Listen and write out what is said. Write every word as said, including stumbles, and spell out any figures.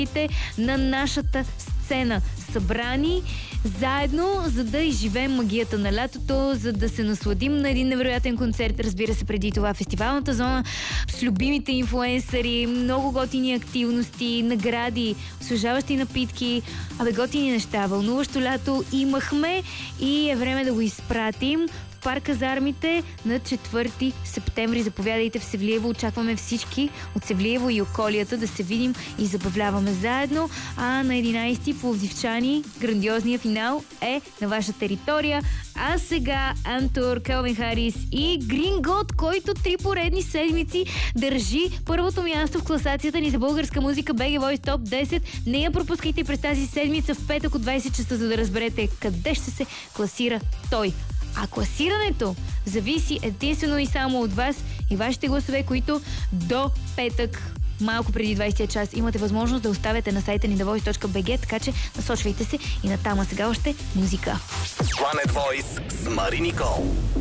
на нашата сцена. Събрани заедно, за да изживеем магията на лятото, за да се насладим на един невероятен концерт. Разбира се, преди това фестивалната зона с любимите инфлуенсъри, много готини активности, награди, освежаващи напитки, абе готини неща. Вълнуващо лято имахме и е време да го изпратим в парк Казармите на четвърти септември. Заповядайте в Севлиево. Очакваме всички от Севлиево и околията да се видим и забавляваме заедно. А на единайсети пловдивчани грандиозният финал е на ваша територия. А сега Антур, Келвин Харис и Green God, който три поредни седмици държи първото място в класацията ни за българска музика би джи Voice Top десет. Не я пропускайте през тази седмица в петък от двайсет часа, за да разберете къде ще се класира той. А класирането зависи единствено и само от вас и вашите гласове, които до петък, малко преди двайсетия час, имате възможност да оставяте на сайта ни да войс точка би джи, така че насочвайте се и натам. А сега още музика. Planet Voice с Мари Никол.